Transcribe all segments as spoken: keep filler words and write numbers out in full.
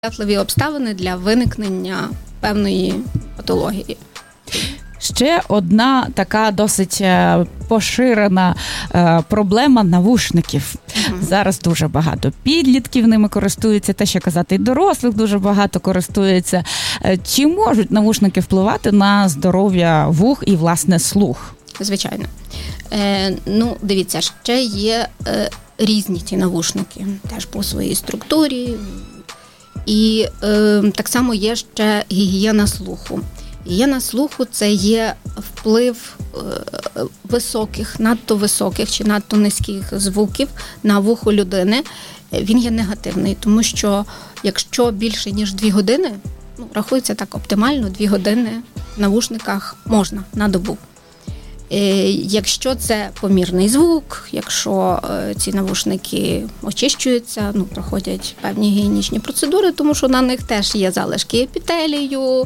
сприятливі обставини для виникнення певної патології. Ще одна така досить поширена е, проблема навушників. Uh-huh. Зараз дуже багато підлітків ними користуються, те, що казати, і дорослих дуже багато користуються. Чи можуть навушники впливати на здоров'я вух і, власне, слух? Звичайно. Е, ну, дивіться, ще є е, різні ті навушники, теж по своїй структурі. І е, так само є ще гігієна слуху. Гігієна слуху – це є вплив е, високих, надто високих чи надто низьких звуків на вухо людини. Він є негативний, тому що якщо більше, ніж дві години, ну, рахується так оптимально, дві години в навушниках можна на добу. Якщо це помірний звук, якщо ці навушники очищуються, ну, проходять певні гігієнічні процедури, тому що на них теж є залишки епітелію,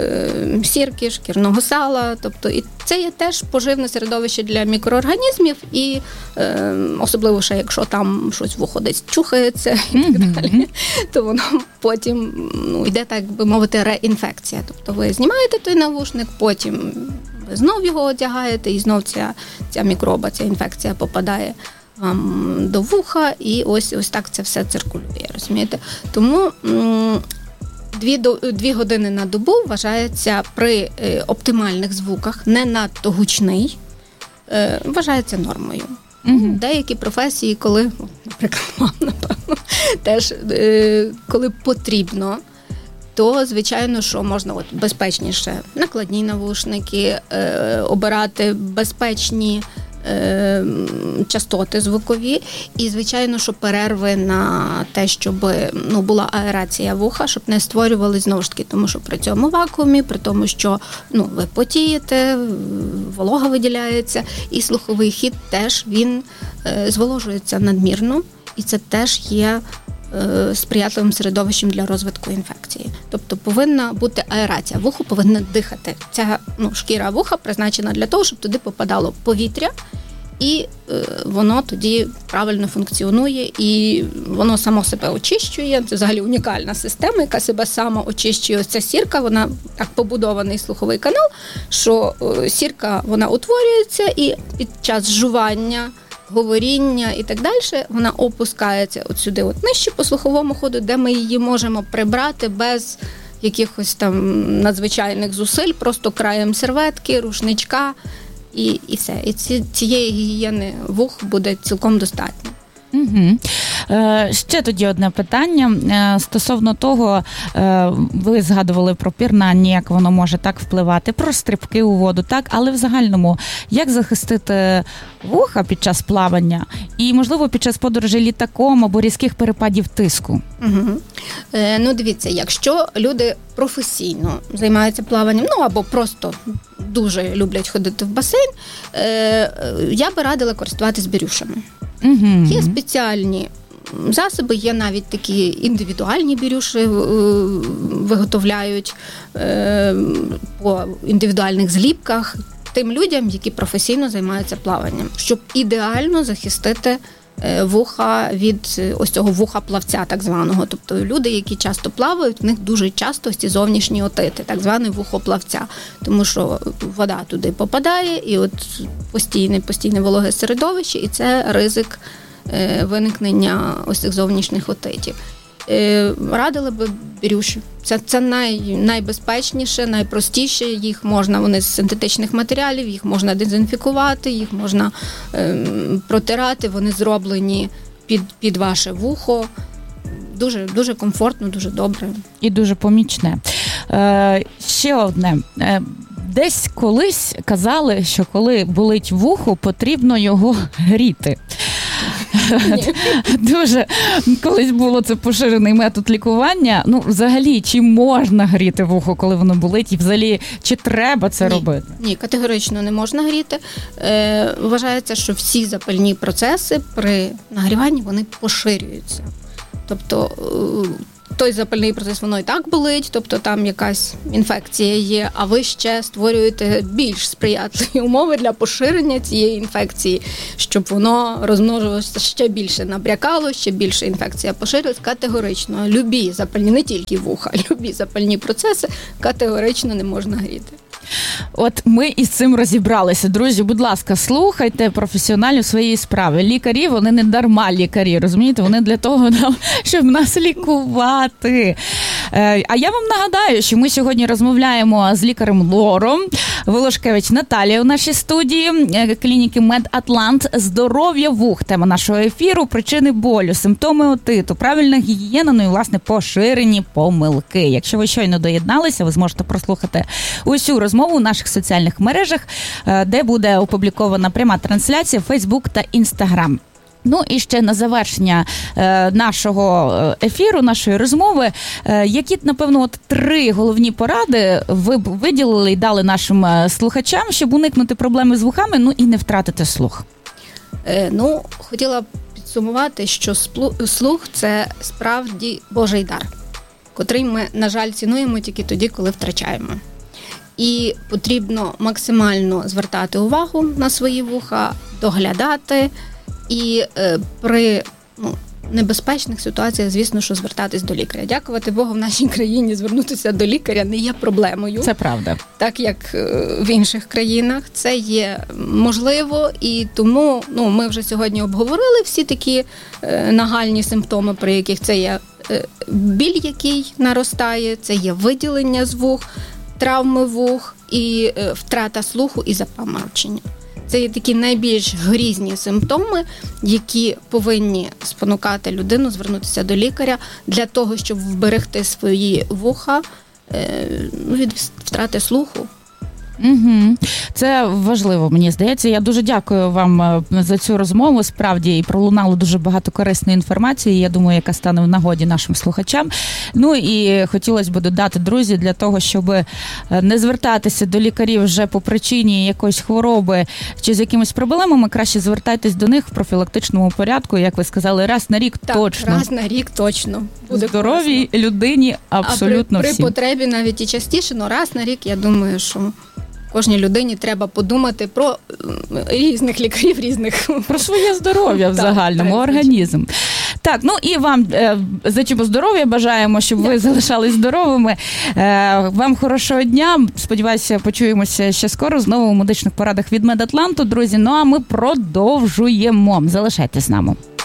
сірки, шкірного сала, тобто і це є теж поживне середовище для мікроорганізмів, і особливо ще, якщо там щось вухо десь чухається і так mm-hmm. далі, то воно потім, ну, йде, так би мовити, реінфекція. Тобто ви знімаєте той навушник, потім ви знов його одягаєте, і знов ця, ця мікроба, ця інфекція попадає вам до вуха, і ось, ось так це все циркулює, розумієте? Тому м- дві, дві години на добу вважається при е, оптимальних звуках, не надто гучний, е, вважається нормою. Mm-hmm. Деякі професії, коли, наприклад, вам, напевно, теж е, коли потрібно, то, звичайно, що можна от безпечніше накладні навушники, е, обирати безпечні е, частоти звукові. І, звичайно, що перерви на те, щоб, ну, була аерація вуха, щоб не створювали, знову ж таки, тому що при цьому вакуумі, при тому, що, ну, ви потієте, волога виділяється, і слуховий хід теж, він е, зволожується надмірно, і це теж є сприятливим середовищем для розвитку інфекції. Тобто повинна бути аерація. Вухо повинно дихати. Ця, ну, шкіра вуха призначена для того, щоб туди попадало повітря, і е, воно тоді правильно функціонує, і воно само себе очищує. Це взагалі унікальна система, яка себе сама очищує. Ось ця сірка, вона так побудований слуховий канал, що е, сірка, вона утворюється, і під час жування, говоріння і так далі, вона опускається от сюди, от нижче по слуховому ходу, де ми її можемо прибрати без якихось там надзвичайних зусиль, просто краєм серветки, рушничка і, і все. І ці, цієї гігієни вух буде цілком достатньо. Угу. Е, ще тоді одне питання е, стосовно того, е, ви згадували про пірнання, як воно може так впливати, про стрибки у воду, так, але в загальному, як захистити вуха під час плавання і, можливо, під час подорожі літаком або різких перепадів тиску? Угу. Е, ну, дивіться, якщо люди професійно займаються плаванням, ну, або просто дуже люблять ходити в басейн, е, я би радила користуватись бірюшами. Угу. Є спеціальні засоби, є навіть такі індивідуальні бірюші, виготовляють по індивідуальних зліпках тим людям, які професійно займаються плаванням, щоб ідеально захистити вуха від ось цього вуха-плавця так званого. Тобто люди, які часто плавають, в них дуже часто ці зовнішні отити, так зване вухоплавця, тому що вода туди попадає, і от постійне, постійне вологе середовище, і це ризик виникнення ось цих зовнішніх отитів. Радили би бірюші. Це, це най, найбезпечніше, найпростіше. Їх можна, вони з синтетичних матеріалів, їх можна дезінфікувати, їх можна ем, протирати, вони зроблені під, під ваше вухо. Дуже, дуже комфортно, дуже добре. І дуже помічне. Е, ще одне. Е, десь колись казали, що коли болить вухо, потрібно його гріти. Дуже колись було це поширений метод лікування. Ну, взагалі, чи можна гріти вухо, коли воно болить, і взагалі, чи треба це Ні. робити? Ні, категорично не можна гріти. Е, вважається, що всі запальні процеси при нагріванні, вони поширюються. Тобто той запальний процес, воно і так болить, тобто там якась інфекція є, а ви ще створюєте більш сприятливі умови для поширення цієї інфекції, щоб воно розмножувалося ще більше, набрякало, ще більше інфекція поширилась. Категорично любі запальні, не тільки вуха, любі запальні процеси категорично не можна гріти. От ми із цим розібралися. Друзі, будь ласка, слухайте професіоналів своєї справи. Лікарі, вони не дарма лікарі, розумієте? Вони для того, щоб нас лікувати. А я вам нагадаю, що ми сьогодні розмовляємо з лікарем-лором Волошкевич Наталія у нашій студії клініки Медатлант. Здоров'я вух. Тема нашого ефіру. Причини болю, симптоми отиту, правильна гігієна, ну і, власне, поширені помилки. Якщо ви щойно доєдналися, ви зможете прослухати усю розмову у наших соціальних мережах, де буде опублікована пряма трансляція в Facebook та Instagram. Ну і ще на завершення е, нашого ефіру, нашої розмови, е, які, напевно, от три головні поради ви б виділили і дали нашим слухачам, щоб уникнути проблеми з вухами, ну і не втратити слух? Е, ну, хотіла б підсумувати, що слух – це справді Божий дар, котрий ми, на жаль, цінуємо тільки тоді, коли втрачаємо. І потрібно максимально звертати увагу на свої вуха, доглядати і е, при ну, небезпечних ситуаціях, звісно, що звертатись до лікаря. Дякувати Богу, в нашій країні звернутися до лікаря не є проблемою. Це правда. Так, як в інших країнах. Це є можливо, і тому ну, ми вже сьогодні обговорили всі такі е, нагальні симптоми, при яких це є е, біль, який наростає, це є виділення з вух, травми вух і е, втрата слуху і запаморочення. Це є такі найбільш грізні симптоми, які повинні спонукати людину звернутися до лікаря для того, щоб вберегти свої вуха е, від втрати слуху. Угу. Це важливо, мені здається. Я дуже дякую вам за цю розмову. Справді, і пролунало дуже багато корисної інформації, я думаю, яка стане в нагоді нашим слухачам. Ну і хотілося б додати, друзі, для того, щоб не звертатися до лікарів вже по причині якоїсь хвороби чи з якимись проблемами, краще звертайтесь до них в профілактичному порядку, як ви сказали, раз на рік так, точно. раз на рік точно. Буде здоровій корисно. Людині абсолютно а при, всім. При потребі навіть і частіше, але раз на рік, я думаю, що кожній людині треба подумати про різних лікарів, різних. Про своє здоров'я в загальному, організм. Так, ну і вам е, зачіпу здоров'я бажаємо, щоб ви залишались здоровими. Е, вам хорошого дня. Сподіваюся, почуємося ще скоро знову у медичних порадах від Медатланту, друзі. Ну а ми продовжуємо. Залишайтесь з нами.